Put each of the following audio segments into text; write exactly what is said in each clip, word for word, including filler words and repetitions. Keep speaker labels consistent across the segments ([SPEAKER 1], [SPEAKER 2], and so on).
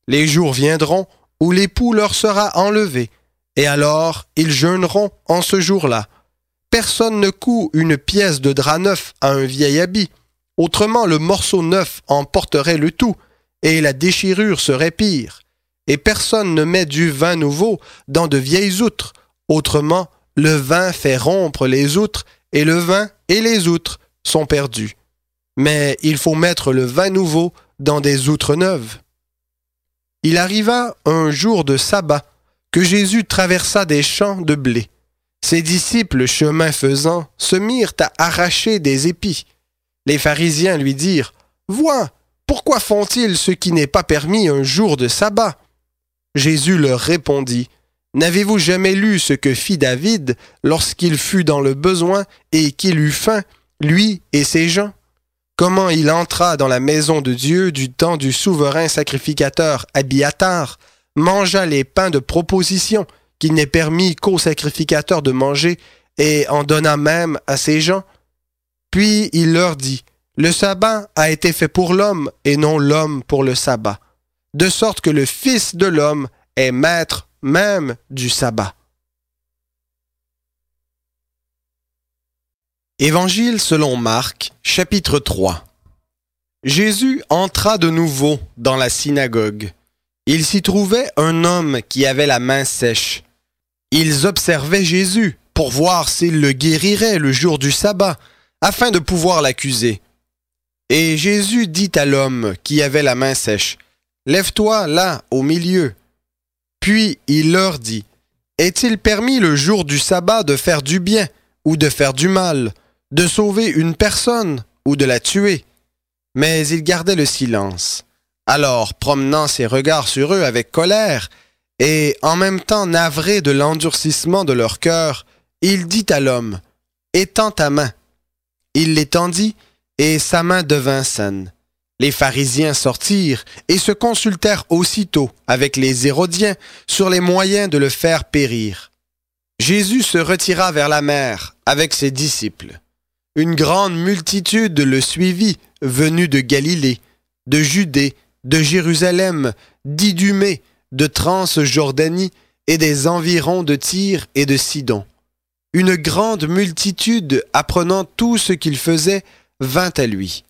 [SPEAKER 1] Les jours viendront où l'époux leur sera enlevé, et alors ils jeûneront en ce jour-là. Personne ne coud une pièce de drap neuf à un vieil habit, autrement le morceau neuf emporterait le tout, et la déchirure serait pire. Et personne ne met du vin nouveau dans de vieilles outres, autrement le vin fait rompre les outres, et le vin et les outres sont perdus. Mais il faut mettre le vin nouveau dans des outres neuves. Il arriva un jour de sabbat que Jésus traversa des champs de blé. Ses disciples, chemin faisant, se mirent à arracher des épis. Les pharisiens lui dirent « Vois, pourquoi font-ils ce qui n'est pas permis un jour de sabbat ?» Jésus leur répondit « N'avez-vous jamais lu ce que fit David lorsqu'il fut dans le besoin et qu'il eut faim, lui et ses gens? Comment il entra dans la maison de Dieu du temps du souverain sacrificateur Abiatar, mangea les pains de proposition qu'il n'est permis qu'aux sacrificateurs de manger et en donna même à ses gens? Puis il leur dit, le sabbat a été fait pour l'homme et non l'homme pour le sabbat, de sorte que le Fils de l'homme est maître même du sabbat. Évangile selon Marc, chapitre trois. Jésus entra de nouveau dans la synagogue. Il s'y trouvait un homme qui avait la main sèche. Ils observaient Jésus pour voir s'il le guérirait le jour du sabbat, afin de pouvoir l'accuser. Et Jésus dit à l'homme qui avait la main sèche, « Lève-toi là, au milieu. » Puis il leur dit, « Est-il permis le jour du sabbat de faire du bien ou de faire du mal, de sauver une personne ou de la tuer? » Mais il gardait le silence. Alors, promenant ses regards sur eux avec colère, et en même temps navré de l'endurcissement de leur cœur, il dit à l'homme, « Étends ta main. » Il l'étendit, et sa main devint saine. Les pharisiens sortirent et se consultèrent aussitôt avec les Hérodiens sur les moyens de le faire périr. Jésus se retira vers la mer avec ses disciples. Une grande multitude le suivit, venue de Galilée, de Judée, de Jérusalem, d'Idumée, de Transjordanie et des environs de Tyr et de Sidon. Une grande multitude, apprenant tout ce qu'il faisait, vint à lui.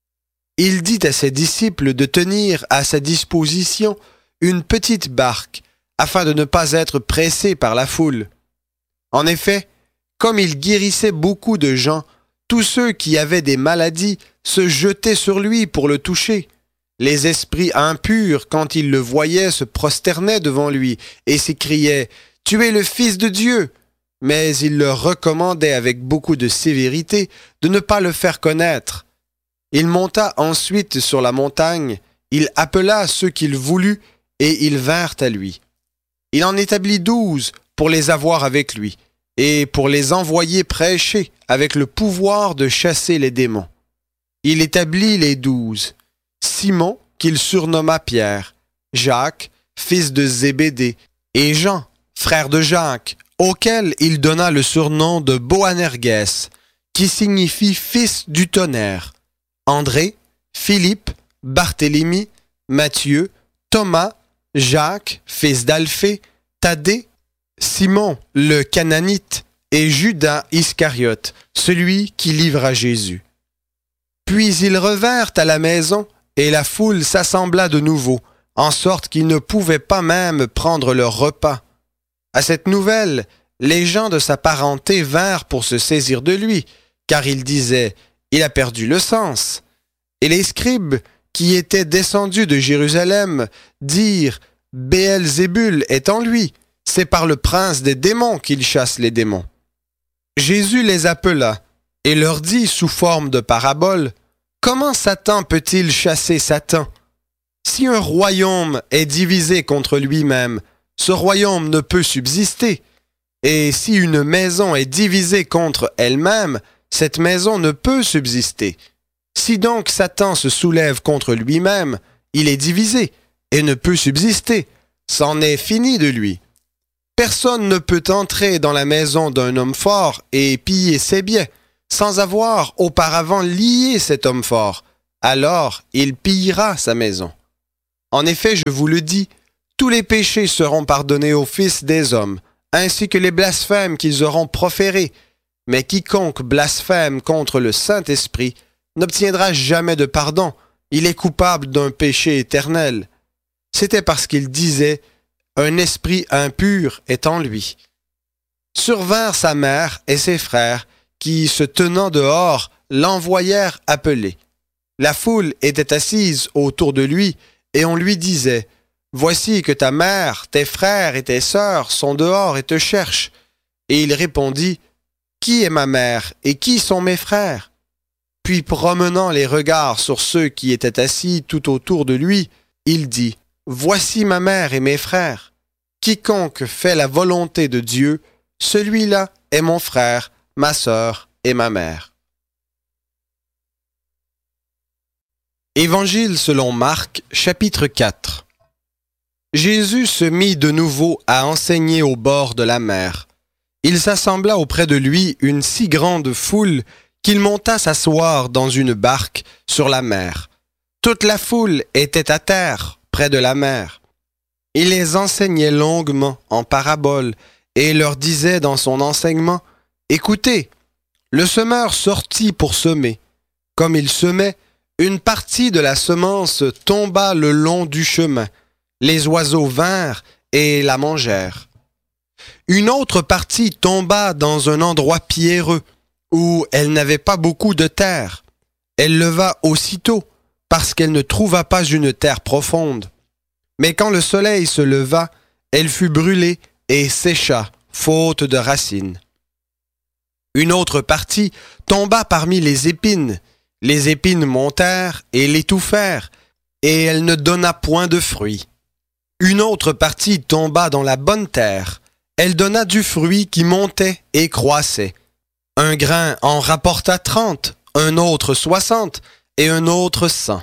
[SPEAKER 1] Il dit à ses disciples de tenir à sa disposition une petite barque, afin de ne pas être pressés par la foule. En effet, comme il guérissait beaucoup de gens, tous ceux qui avaient des maladies se jetaient sur lui pour le toucher. Les esprits impurs, quand ils le voyaient, se prosternaient devant lui et s'écriaient « Tu es le Fils de Dieu !» Mais il leur recommandait avec beaucoup de sévérité de ne pas le faire connaître. Il monta ensuite sur la montagne, il appela ceux qu'il voulut et ils vinrent à lui. Il en établit douze pour les avoir avec lui et pour les envoyer prêcher avec le pouvoir de chasser les démons. Il établit les douze. Simon, qu'il surnomma Pierre, Jacques, fils de Zébédée, et Jean, frère de Jacques, auquel il donna le surnom de Boanerges, qui signifie fils du tonnerre, André, Philippe, Barthélemy, Matthieu, Thomas, Jacques, fils d'Alphée, Thaddée, Simon le Cananite et Judas Iscariote, celui qui livra Jésus. Puis ils revinrent à la maison et la foule s'assembla de nouveau, en sorte qu'ils ne pouvaient pas même prendre leur repas. À cette nouvelle, les gens de sa parenté vinrent pour se saisir de lui, car ils disaient « Il a perdu le sens ». Et les scribes, qui étaient descendus de Jérusalem, dirent « Béelzébul est en lui, c'est par le prince des démons qu'il chasse les démons ». Jésus les appela et leur dit sous forme de parabole « Comment Satan peut-il chasser Satan? Si un royaume est divisé contre lui-même, ce royaume ne peut subsister. Et si une maison est divisée contre elle-même, cette maison ne peut subsister. Si donc Satan se soulève contre lui-même, il est divisé et ne peut subsister. C'en est fini de lui. Personne ne peut entrer dans la maison d'un homme fort et piller ses biens, sans avoir auparavant lié cet homme fort. Alors il pillera sa maison. En effet, je vous le dis, tous les péchés seront pardonnés aux fils des hommes, ainsi que les blasphèmes qu'ils auront proférés. Mais quiconque blasphème contre le Saint-Esprit n'obtiendra jamais de pardon. Il est coupable d'un péché éternel. C'était parce qu'il disait « Un esprit impur est en lui ». Survinrent sa mère et ses frères, qui, se tenant dehors, l'envoyèrent appeler. La foule était assise autour de lui, et on lui disait « Voici que ta mère, tes frères et tes sœurs sont dehors et te cherchent. » Et il répondit « Qui est ma mère et qui sont mes frères ?» Puis promenant les regards sur ceux qui étaient assis tout autour de lui, il dit « Voici ma mère et mes frères. Quiconque fait la volonté de Dieu, celui-là est mon frère, ma sœur et ma mère. » Évangile selon Marc, chapitre quatre. Jésus se mit de nouveau à enseigner au bord de la mer. Il s'assembla auprès de lui une si grande foule qu'il monta s'asseoir dans une barque sur la mer. Toute la foule était à terre, près de la mer. Il les enseignait longuement en paraboles et leur disait dans son enseignement « Écoutez, le semeur sortit pour semer. Comme il semait, une partie de la semence tomba le long du chemin. Les oiseaux vinrent et la mangèrent. Une autre partie tomba dans un endroit pierreux, où elle n'avait pas beaucoup de terre. Elle leva aussitôt, parce qu'elle ne trouva pas une terre profonde. Mais quand le soleil se leva, elle fut brûlée et sécha, faute de racines. Une autre partie tomba parmi les épines. Les épines montèrent et l'étouffèrent, et elle ne donna point de fruits. Une autre partie tomba dans la bonne terre. Elle donna du fruit qui montait et croissait. Un grain en rapporta trente, un autre soixante et un autre cent.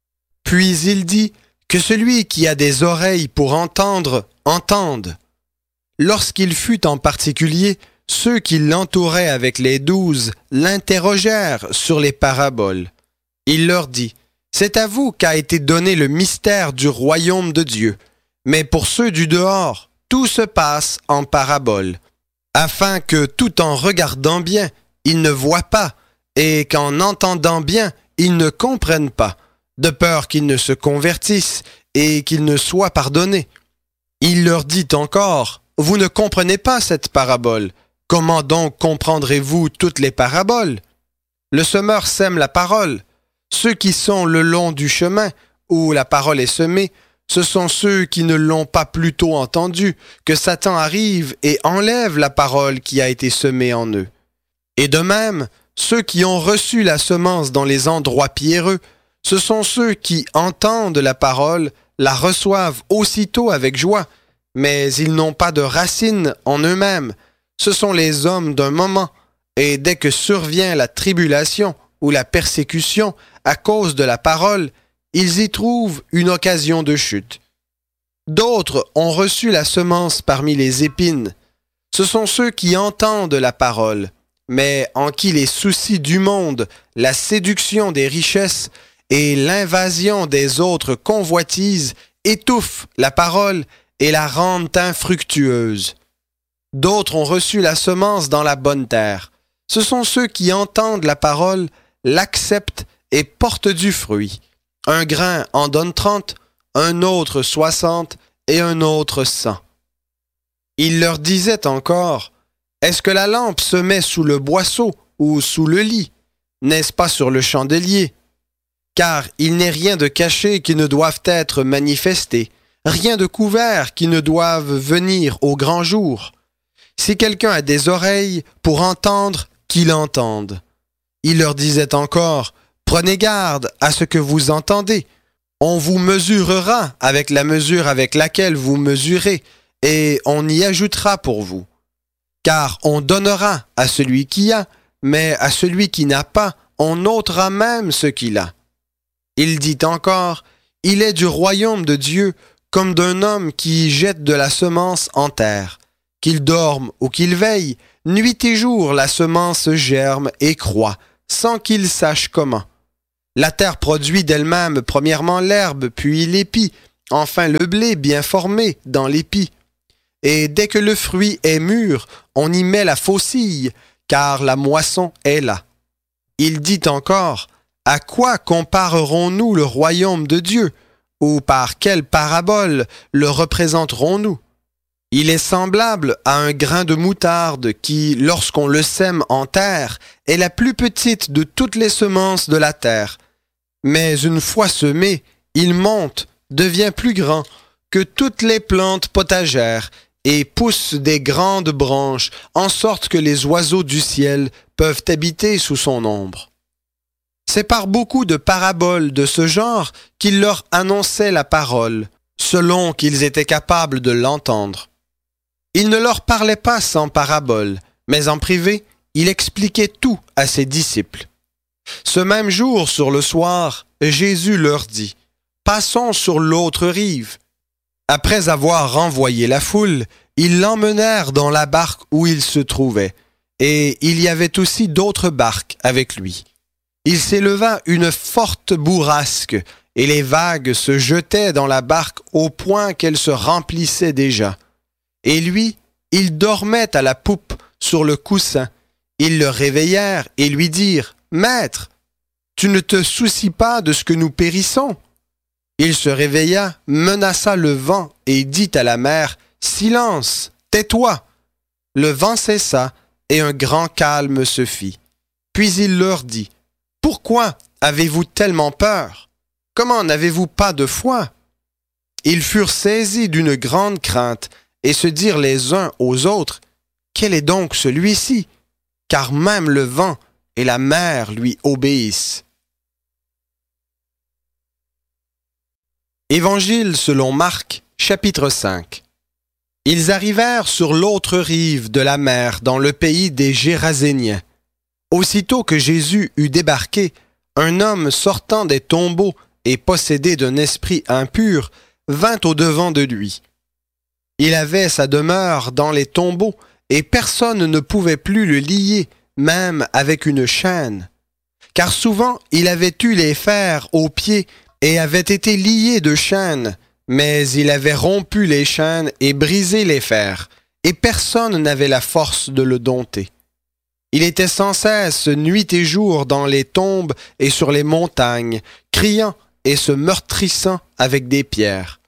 [SPEAKER 1] Puis il dit que celui qui a des oreilles pour entendre, entende. Lorsqu'il fut en particulier, ceux qui l'entouraient avec les douze l'interrogèrent sur les paraboles. Il leur dit, « C'est à vous qu'a été donné le mystère du royaume de Dieu, mais pour ceux du dehors, tout se passe en paraboles, afin que tout en regardant bien, ils ne voient pas, et qu'en entendant bien, ils ne comprennent pas, de peur qu'ils ne se convertissent et qu'ils ne soient pardonnés. » Il leur dit encore, « Vous ne comprenez pas cette parabole. Comment donc comprendrez-vous toutes les paraboles? Le semeur sème la parole. Ceux qui sont le long du chemin, où la parole est semée, ce sont ceux qui ne l'ont pas plutôt entendue, que Satan arrive et enlève la parole qui a été semée en eux. Et de même, ceux qui ont reçu la semence dans les endroits pierreux, ce sont ceux qui entendent la parole, la reçoivent aussitôt avec joie, mais ils n'ont pas de racines en eux-mêmes. Ce sont les hommes d'un moment, et dès que survient la tribulation ou la persécution à cause de la parole, ils y trouvent une occasion de chute. D'autres ont reçu la semence parmi les épines. Ce sont ceux qui entendent la parole, mais en qui les soucis du monde, la séduction des richesses et l'invasion des autres convoitises étouffent la parole et la rendent infructueuse. D'autres ont reçu la semence dans la bonne terre. Ce sont ceux qui entendent la parole, l'acceptent et portent du fruit. Un grain en donne trente, un autre soixante et un autre cent. Il leur disait encore, « Est-ce que la lampe se met sous le boisseau ou sous le lit? N'est-ce pas sur le chandelier? Car il n'est rien de caché qui ne doive être manifesté, rien de couvert qui ne doive venir au grand jour. Si quelqu'un a des oreilles pour entendre, qu'il entende. » Il leur disait encore, « Prenez garde à ce que vous entendez. On vous mesurera avec la mesure avec laquelle vous mesurez, et on y ajoutera pour vous. Car on donnera à celui qui a, mais à celui qui n'a pas, on ôtera même ce qu'il a. » Il dit encore, « Il est du royaume de Dieu comme d'un homme qui jette de la semence en terre. Qu'il dorme ou qu'il veille, nuit et jour la semence germe et croît, sans qu'il sache comment. La terre produit d'elle-même premièrement l'herbe, puis l'épi, enfin le blé bien formé dans l'épi. Et dès que le fruit est mûr, on y met la faucille, car la moisson est là. Il dit encore, à quoi comparerons-nous le royaume de Dieu, ou par quelle parabole le représenterons-nous? Il est semblable à un grain de moutarde qui, lorsqu'on le sème en terre, est la plus petite de toutes les semences de la terre. Mais une fois semé, il monte, devient plus grand que toutes les plantes potagères et pousse des grandes branches, en sorte que les oiseaux du ciel peuvent habiter sous son ombre. C'est par beaucoup de paraboles de ce genre qu'il leur annonçait la parole, selon qu'ils étaient capables de l'entendre. Il ne leur parlait pas sans paraboles, mais en privé, il expliquait tout à ses disciples. Ce même jour, sur le soir, Jésus leur dit, « Passons sur l'autre rive. » Après avoir renvoyé la foule, ils l'emmenèrent dans la barque où il se trouvait, et il y avait aussi d'autres barques avec lui. Il s'éleva une forte bourrasque, et les vagues se jetaient dans la barque au point qu'elle se remplissait déjà. Et lui, il dormait à la poupe sur le coussin. Ils le réveillèrent et lui dirent, « Maître, tu ne te soucies pas de ce que nous périssons? » Il se réveilla, menaça le vent et dit à la mer, « Silence, tais-toi !» Le vent cessa et un grand calme se fit. Puis il leur dit, « Pourquoi avez-vous tellement peur? Comment n'avez-vous pas de foi? » Ils furent saisis d'une grande crainte et se dirent les uns aux autres, « Quel est donc celui-ci? Car même le vent et la mer lui obéissent. » Évangile selon Marc, chapitre cinq. Ils arrivèrent sur l'autre rive de la mer dans le pays des Géraséniens. Aussitôt que Jésus eut débarqué, un homme sortant des tombeaux et possédé d'un esprit impur vint au-devant de lui. Il avait sa demeure dans les tombeaux et personne ne pouvait plus le lier, même avec une chaîne. Car souvent il avait eu les fers aux pieds et avait été lié de chaînes, mais il avait rompu les chaînes et brisé les fers, et personne n'avait la force de le dompter. Il était sans cesse nuit et jour dans les tombes et sur les montagnes, criant et se meurtrissant avec des pierres.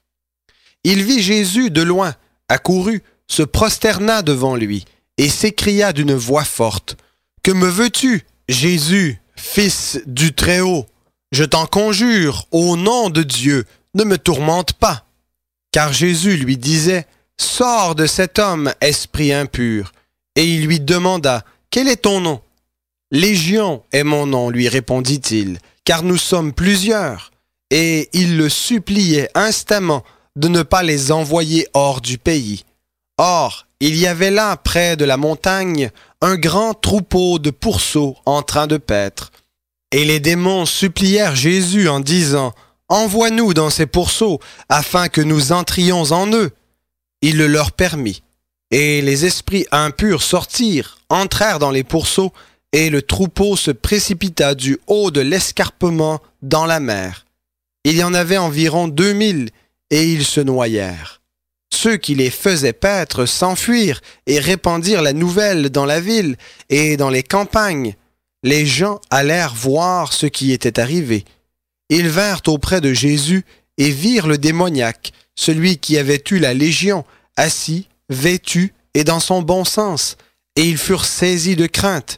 [SPEAKER 1] Il vit Jésus de loin, accourut, se prosterna devant lui, et s'écria d'une voix forte, « Que me veux-tu, Jésus, Fils du Très-Haut? Je t'en conjure, au nom de Dieu, ne me tourmente pas. » Car Jésus lui disait, « Sors de cet homme, esprit impur. » Et il lui demanda, « Quel est ton nom? » « Légion est mon nom, lui répondit-il, car nous sommes plusieurs. » Et il le suppliait instamment de ne pas les envoyer hors du pays. Or, il y avait là, près de la montagne, un grand troupeau de pourceaux en train de paître. Et les démons supplièrent Jésus en disant, « Envoie-nous dans ces pourceaux, afin que nous entrions en eux. » Il le leur permit. Et les esprits impurs sortirent, entrèrent dans les pourceaux, et le troupeau se précipita du haut de l'escarpement dans la mer. Il y en avait environ deux mille, et ils se noyèrent. Ceux qui les faisaient paître s'enfuirent et répandirent la nouvelle dans la ville et dans les campagnes. Les gens allèrent voir ce qui était arrivé. Ils vinrent auprès de Jésus et virent le démoniaque, celui qui avait eu la légion, assis, vêtu et dans son bon sens, et ils furent saisis de crainte.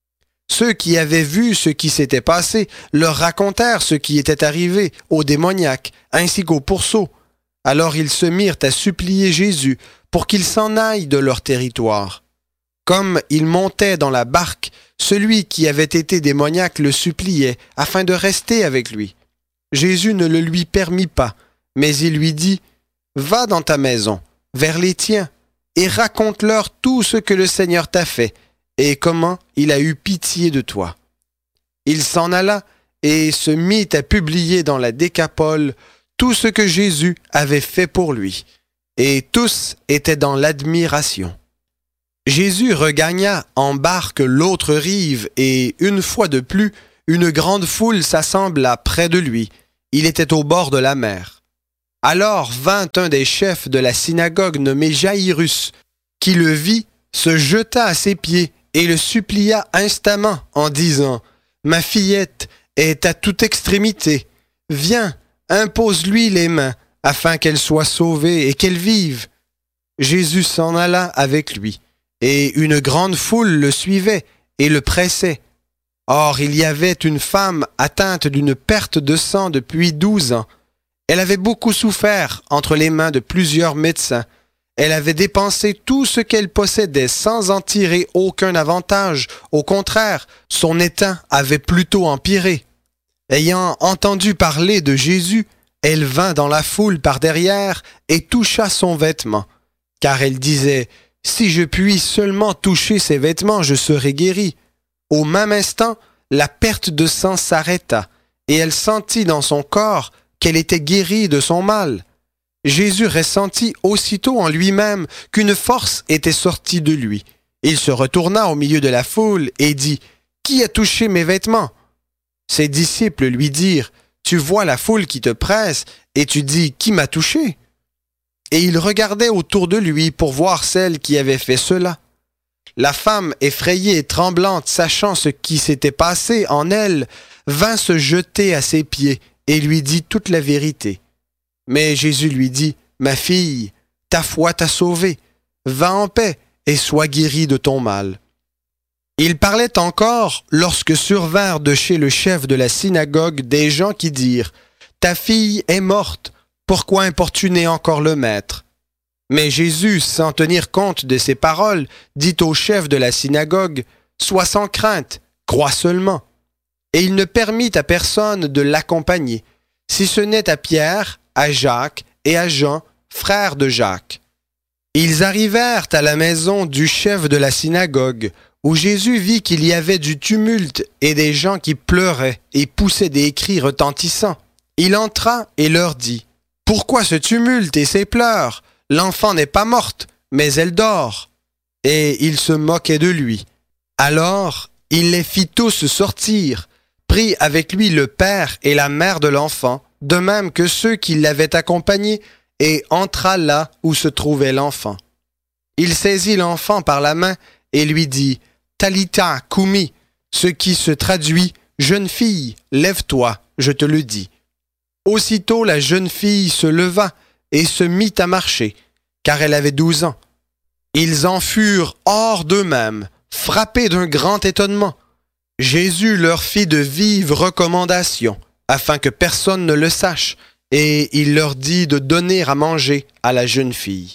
[SPEAKER 1] Ceux qui avaient vu ce qui s'était passé leur racontèrent ce qui était arrivé au démoniaque, ainsi qu'au pourceau. Alors ils se mirent à supplier Jésus pour qu'il s'en aille de leur territoire. Comme il montait dans la barque, celui qui avait été démoniaque le suppliait afin de rester avec lui. Jésus ne le lui permit pas, mais il lui dit, « Va dans ta maison, vers les tiens, et raconte-leur tout ce que le Seigneur t'a fait, et comment il a eu pitié de toi. » Il s'en alla et se mit à publier dans la Décapole tout ce que Jésus avait fait pour lui, et tous étaient dans l'admiration. Jésus regagna en barque l'autre rive, et une fois de plus, une grande foule s'assembla près de lui. Il était au bord de la mer. Alors vint un des chefs de la synagogue nommé Jaïrus, qui le vit, se jeta à ses pieds et le supplia instamment en disant « Ma fillette est à toute extrémité. Viens, impose-lui les mains, afin qu'elle soit sauvée et qu'elle vive. » Jésus s'en alla avec lui, et une grande foule le suivait et le pressait. Or, il y avait une femme atteinte d'une perte de sang depuis douze ans. Elle avait beaucoup souffert entre les mains de plusieurs médecins. Elle avait dépensé tout ce qu'elle possédait sans en tirer aucun avantage. Au contraire, son état avait plutôt empiré. Ayant entendu parler de Jésus, elle vint dans la foule par derrière et toucha son vêtement, car elle disait « Si je puis seulement toucher ses vêtements, je serai guérie. » Au même instant, la perte de sang s'arrêta, et elle sentit dans son corps qu'elle était guérie de son mal. Jésus ressentit aussitôt en lui-même qu'une force était sortie de lui. Il se retourna au milieu de la foule et dit « Qui a touché mes vêtements ?» Ses disciples lui dirent « Tu vois la foule qui te presse, et tu dis « Qui m'a touché ?» Et il regardait autour de lui pour voir celle qui avait fait cela. La femme, effrayée et tremblante, sachant ce qui s'était passé en elle, vint se jeter à ses pieds et lui dit toute la vérité. Mais Jésus lui dit, « Ma fille, ta foi t'a sauvée. Va en paix et sois guérie de ton mal. » Il parlait encore lorsque survinrent de chez le chef de la synagogue des gens qui dirent, « Ta fille est morte, pourquoi importuner encore le maître ?» Mais Jésus, sans tenir compte de ces paroles, dit au chef de la synagogue, « Sois sans crainte, crois seulement. » Et il ne permit à personne de l'accompagner, si ce n'est à Pierre, à Jacques et à Jean, frères de Jacques. Ils arrivèrent à la maison du chef de la synagogue, où Jésus vit qu'il y avait du tumulte et des gens qui pleuraient et poussaient des cris retentissants. Il entra et leur dit, « Pourquoi ce tumulte et ces pleurs ? L'enfant n'est pas morte, mais elle dort. » Et il se moquait de lui. Alors, il les fit tous sortir, prit avec lui le père et la mère de l'enfant, de même que ceux qui l'avaient accompagné, et entra là où se trouvait l'enfant. Il saisit l'enfant par la main et lui dit « Talitha koumi », ce qui se traduit « Jeune fille, lève-toi, je te le dis ». Aussitôt la jeune fille se leva et se mit à marcher, car elle avait douze ans. Ils en furent hors d'eux-mêmes, frappés d'un grand étonnement. Jésus leur fit de vives recommandations, afin que personne ne le sache, et il leur dit de donner à manger à la jeune fille.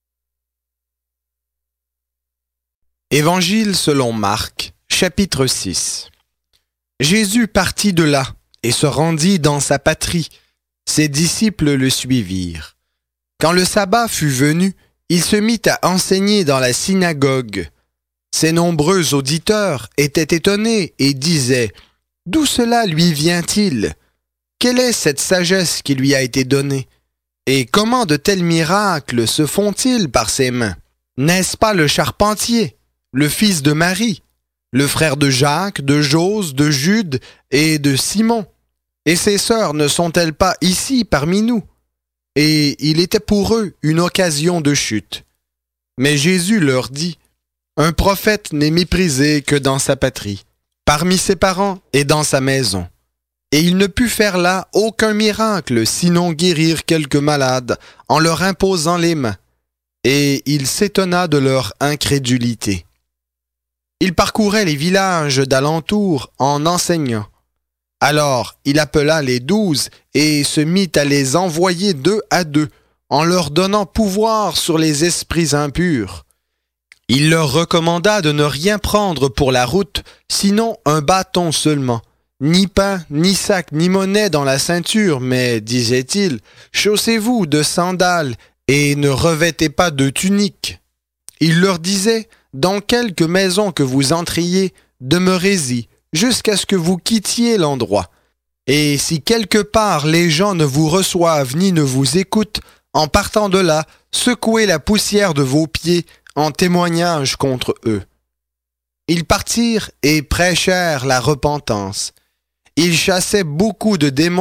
[SPEAKER 1] Évangile selon Marc, chapitre six. Jésus partit de là et se rendit dans sa patrie. Ses disciples le suivirent. Quand le sabbat fut venu, il se mit à enseigner dans la synagogue. Ses nombreux auditeurs étaient étonnés et disaient « D'où cela lui vient-il ? Quelle est cette sagesse qui lui a été donnée ? Et comment de tels miracles se font-ils par ses mains ? N'est-ce pas le charpentier, le fils de Marie, le frère de Jacques, de Jose, de Jude et de Simon ? Et ses sœurs ne sont-elles pas ici parmi nous ? » Et il était pour eux une occasion de chute. Mais Jésus leur dit, « Un prophète n'est méprisé que dans sa patrie, parmi ses parents et dans sa maison. » Et il ne put faire là aucun miracle, sinon guérir quelques malades en leur imposant les mains. Et il s'étonna de leur incrédulité. Il parcourait les villages d'alentour en enseignant. Alors il appela les douze et se mit à les envoyer deux à deux, en leur donnant pouvoir sur les esprits impurs. Il leur recommanda de ne rien prendre pour la route, sinon un bâton seulement, ni pain, ni sac, ni monnaie dans la ceinture, mais, disait-il, chaussez-vous de sandales et ne revêtez pas de tunique. Il leur disait, dans quelque maison que vous entriez, demeurez-y, jusqu'à ce que vous quittiez l'endroit. Et si quelque part les gens ne vous reçoivent ni ne vous écoutent, en partant de là, secouez la poussière de vos pieds en témoignage contre eux. Ils partirent et prêchèrent la repentance. Ils chassaient beaucoup de démons,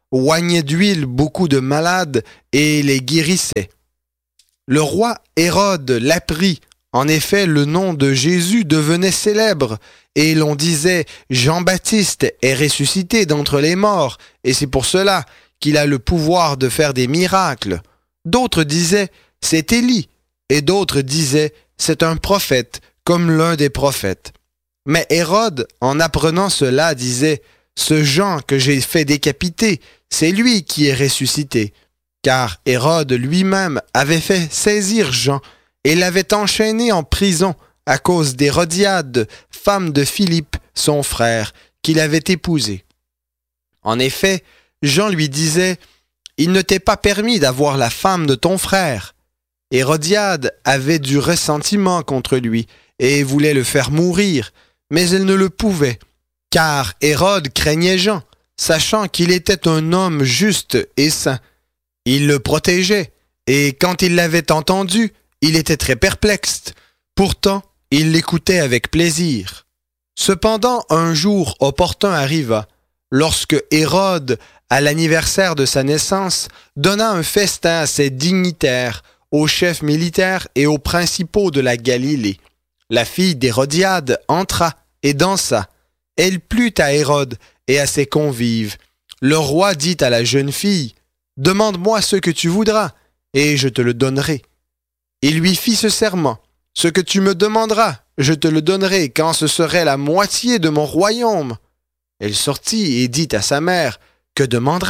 [SPEAKER 1] oignait d'huile beaucoup de malades et les guérissait. Le roi Hérode l'apprit. En effet, le nom de Jésus devenait célèbre, et l'on disait « Jean-Baptiste est ressuscité d'entre les morts, et c'est pour cela qu'il a le pouvoir de faire des miracles. » D'autres disaient « C'est Élie », et d'autres disaient « C'est un prophète, comme l'un des prophètes. » Mais Hérode, en apprenant cela, disait « Ce Jean que j'ai fait décapiter, c'est lui qui est ressuscité. » Car Hérode lui-même avait fait saisir Jean et l'avait enchaîné en prison à cause d'Hérodiade, femme de Philippe, son frère, qu'il avait épousé. En effet, Jean lui disait « Il ne t'est pas permis d'avoir la femme de ton frère. » Hérodiade avait du ressentiment contre lui et voulait le faire mourir, mais elle ne le pouvait, car Hérode craignait Jean, sachant qu'il était un homme juste et saint. Il le protégeait, et quand il l'avait entendu, il était très perplexe. Pourtant, il l'écoutait avec plaisir. Cependant, un jour opportun arriva, lorsque Hérode, à l'anniversaire de sa naissance, donna un festin à ses dignitaires, aux chefs militaires et aux principaux de la Galilée. La fille d'Hérodiade entra et dansa. Elle plut à Hérode et à ses convives. Le roi dit à la jeune fille « Demande-moi ce que tu voudras, et je te le donnerai. » Il lui fit ce serment. « Ce que tu me demanderas, je te le donnerai quand ce serait la moitié de mon royaume. » Elle sortit et dit à sa mère « Que demanderai-je »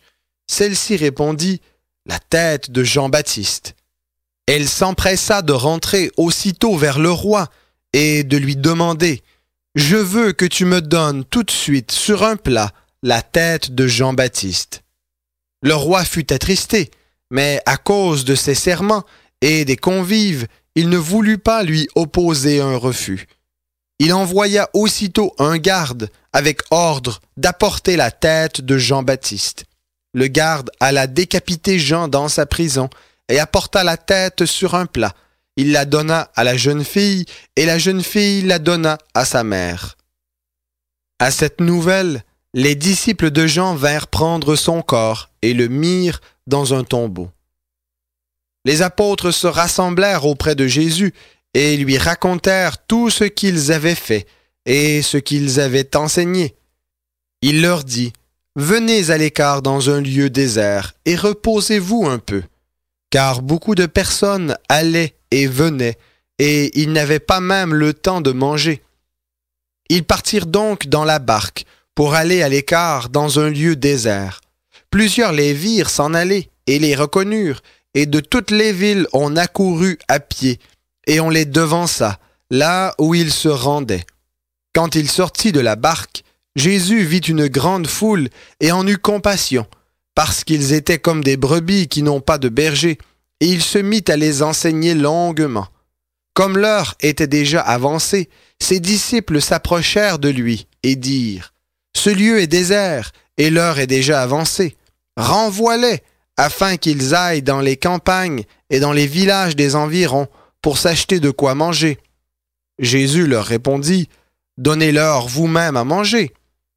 [SPEAKER 1] Celle-ci répondit « La tête de Jean-Baptiste. » Elle s'empressa de rentrer aussitôt vers le roi et de lui demander « Je veux que tu me donnes tout de suite sur un plat la tête de Jean-Baptiste. » Le roi fut attristé, mais à cause de ses serments et des convives, il ne voulut pas lui opposer un refus. Il envoya aussitôt un garde avec ordre d'apporter la tête de Jean-Baptiste. Le garde alla décapiter Jean dans sa prison et apporta la tête sur un plat. Il la donna à la jeune fille et la jeune fille la donna à sa mère. À cette nouvelle, les disciples de Jean vinrent prendre son corps et le mirent dans un tombeau. Les apôtres se rassemblèrent auprès de Jésus et lui racontèrent tout ce qu'ils avaient fait et ce qu'ils avaient enseigné. Il leur dit, « Venez à l'écart dans un lieu désert et reposez-vous un peu. » Car beaucoup de personnes allaient et venaient, et ils n'avaient pas même le temps de manger. Ils partirent donc dans la barque pour aller à l'écart dans un lieu désert. Plusieurs les virent s'en aller et les reconnurent, et de toutes les villes on accourut à pied, et on les devança, là où ils se rendaient. Quand il sortit de la barque, Jésus vit une grande foule et en eut compassion, parce qu'ils étaient comme des brebis qui n'ont pas de berger, et il se mit à les enseigner longuement. Comme l'heure était déjà avancée, ses disciples s'approchèrent de lui et dirent « Ce lieu est désert, et l'heure est déjà avancée. Renvoie-les, afin qu'ils aillent dans les campagnes et dans les villages des environs pour s'acheter de quoi manger. » Jésus leur répondit « Donnez-leur vous-même à manger. »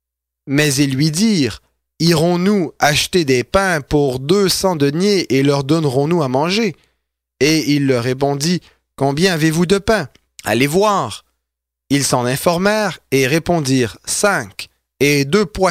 [SPEAKER 1] Mais ils lui dirent « Irons-nous acheter des pains pour deux cents deniers et leur donnerons-nous à manger ?» Et il leur répondit « Combien avez-vous de pain? Allez voir. » Ils s'en informèrent et répondirent « Cinq et deux poissons. »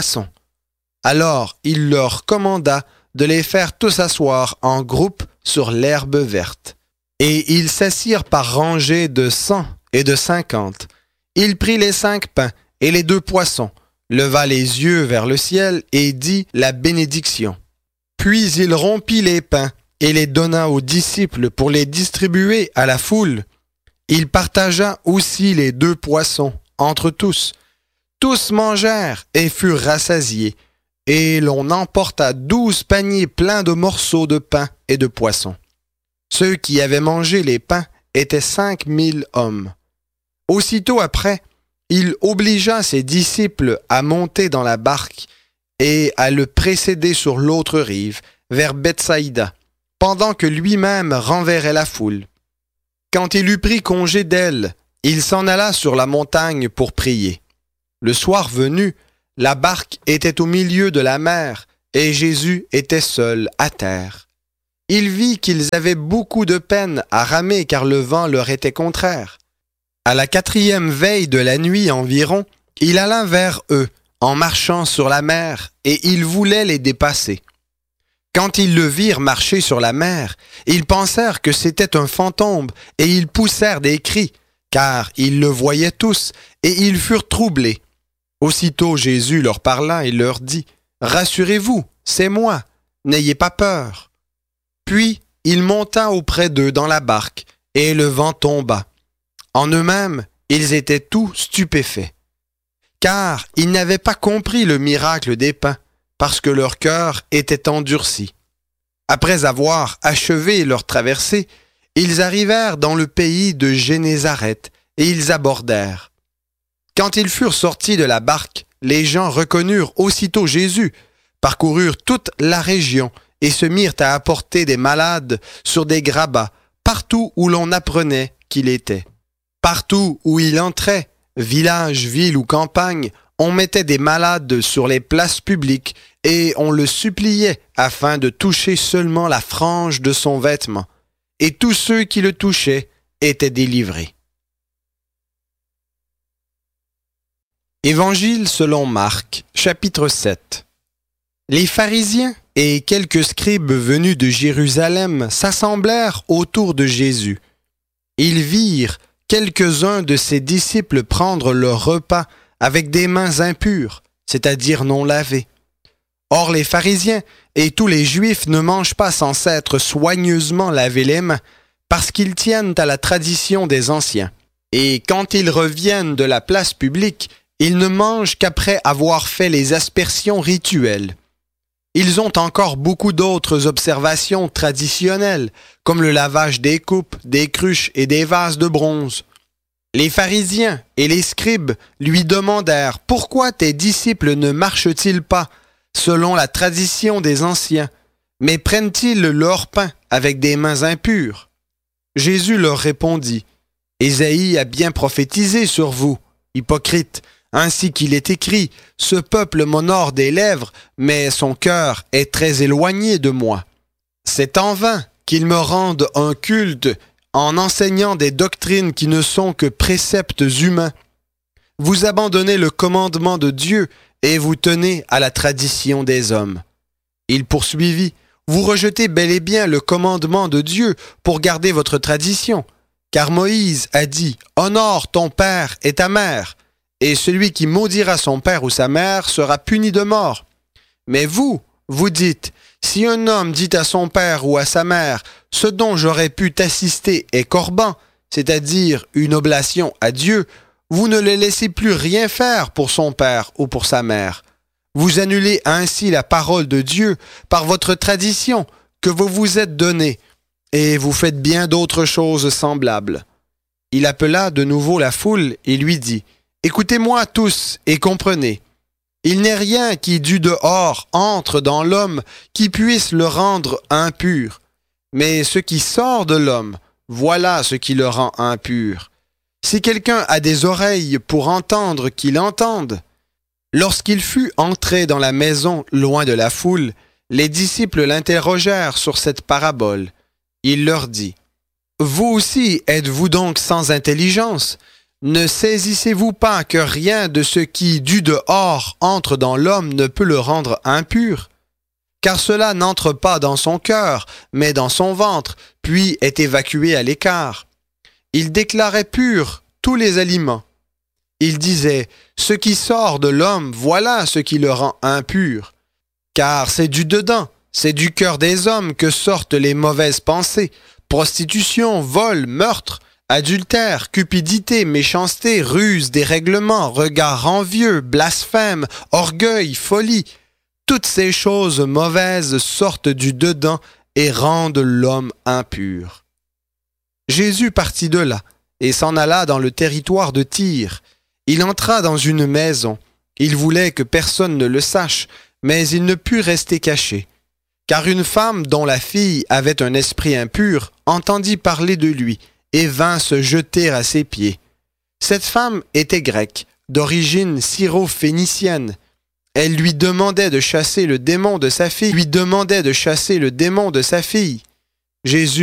[SPEAKER 1] Alors il leur commanda de les faire tous asseoir en groupe sur l'herbe verte. Et ils s'assirent par rangées de cent et de cinquante. Il prit les cinq pains et les deux poissons, leva les yeux vers le ciel et dit la bénédiction. Puis il rompit les pains et les donna aux disciples pour les distribuer à la foule. Il partagea aussi les deux poissons entre tous. Tous mangèrent et furent rassasiés, et l'on emporta douze paniers pleins de morceaux de pain et de poissons. Ceux qui avaient mangé les pains étaient cinq mille hommes. Aussitôt après, il obligea ses disciples à monter dans la barque et à le précéder sur l'autre rive, vers Bethsaïda, pendant que lui-même renverrait la foule. Quand il eut pris congé d'elle, il s'en alla sur la montagne pour prier. Le soir venu, la barque était au milieu de la mer et Jésus était seul à terre. Il vit qu'ils avaient beaucoup de peine à ramer car le vent leur était contraire. À la quatrième veille de la nuit environ, il alla vers eux, en marchant sur la mer, et il voulait les dépasser. Quand ils le virent marcher sur la mer, ils pensèrent que c'était un fantôme, et ils poussèrent des cris, car ils le voyaient tous, et ils furent troublés. Aussitôt Jésus leur parla et leur dit, « Rassurez-vous, c'est moi, n'ayez pas peur. » Puis il monta auprès d'eux dans la barque, et le vent tomba. En eux-mêmes, ils étaient tous stupéfaits, car ils n'avaient pas compris le miracle des pains, parce que leur cœur était endurci. Après avoir achevé leur traversée, ils arrivèrent dans le pays de Génézareth, et ils abordèrent. Quand ils furent sortis de la barque, les gens reconnurent aussitôt Jésus, parcoururent toute la région, et se mirent à apporter des malades sur des grabats, partout où l'on apprenait qu'il était. Partout où il entrait, village, ville ou campagne, on mettait des malades sur les places publiques et on le suppliait afin de toucher seulement la frange de son vêtement. Et tous ceux qui le touchaient étaient délivrés. Évangile selon Marc, chapitre sept. Les pharisiens et quelques scribes venus de Jérusalem s'assemblèrent autour de Jésus. Ils virent quelques-uns de ses disciples prendre leur repas avec des mains impures, c'est-à-dire non lavées. Or les pharisiens et tous les Juifs ne mangent pas sans s'être soigneusement lavé les mains, parce qu'ils tiennent à la tradition des anciens. Et quand ils reviennent de la place publique, ils ne mangent qu'après avoir fait les aspersions rituelles. Ils ont encore beaucoup d'autres observations traditionnelles, comme le lavage des coupes, des cruches et des vases de bronze. Les pharisiens et les scribes lui demandèrent « Pourquoi tes disciples ne marchent-ils pas selon la tradition des anciens, mais prennent-ils leur pain avec des mains impures ?» Jésus leur répondit « Ésaïe a bien prophétisé sur vous, hypocrites, ainsi qu'il est écrit, ce peuple m'honore des lèvres, mais son cœur est très éloigné de moi. C'est en vain qu'ils me rendent un culte en enseignant des doctrines qui ne sont que préceptes humains. Vous abandonnez le commandement de Dieu et vous tenez à la tradition des hommes. » Il poursuivit, « Vous rejetez bel et bien le commandement de Dieu pour garder votre tradition, car Moïse a dit, « Honore ton père et ta mère. » Et celui qui maudira son père ou sa mère sera puni de mort. Mais vous, vous dites, si un homme dit à son père ou à sa mère, ce dont j'aurais pu t'assister est corban, c'est-à-dire une oblation à Dieu, vous ne le laissez plus rien faire pour son père ou pour sa mère. Vous annulez ainsi la parole de Dieu par votre tradition que vous vous êtes donnée, et vous faites bien d'autres choses semblables. Il appela de nouveau la foule et lui dit, « Écoutez-moi tous et comprenez. Il n'est rien qui du dehors entre dans l'homme qui puisse le rendre impur. Mais ce qui sort de l'homme, voilà ce qui le rend impur. Si quelqu'un a des oreilles pour entendre, qu'il entende. » Lorsqu'il fut entré dans la maison loin de la foule, les disciples l'interrogèrent sur cette parabole. Il leur dit, « Vous aussi êtes-vous donc sans intelligence ? Ne saisissez-vous pas que rien de ce qui, du dehors, entre dans l'homme ne peut le rendre impur? Car cela n'entre pas dans son cœur, mais dans son ventre, puis est évacué à l'écart. Il déclarait purs tous les aliments. Il disait, ce qui sort de l'homme, voilà ce qui le rend impur. Car c'est du dedans, c'est du cœur des hommes que sortent les mauvaises pensées, prostitution, vol, meurtre, adultère, cupidité, méchanceté, ruse, dérèglement, regard envieux, blasphème, orgueil, folie. Toutes ces choses mauvaises sortent du dedans et rendent l'homme impur. » Jésus partit de là et s'en alla dans le territoire de Tyr. Il entra dans une maison. Il voulait que personne ne le sache, mais il ne put rester caché. Car une femme dont la fille avait un esprit impur entendit parler de lui et vint se jeter à ses pieds. Cette femme était grecque, d'origine syro-phénicienne. Elle lui demandait de chasser le démon de sa fille, lui demandait de chasser le démon de sa fille. Jésus